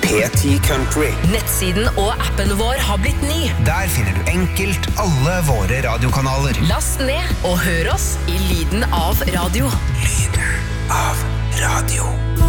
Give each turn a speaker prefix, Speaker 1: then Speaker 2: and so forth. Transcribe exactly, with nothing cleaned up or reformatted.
Speaker 1: P ti Country.
Speaker 2: Nettsiden og appen vår har blitt ny.
Speaker 1: Der finner du enkelt alle våre radiokanaler.
Speaker 2: Last ned og hør oss i lyden av radio.
Speaker 1: Lyden av radio.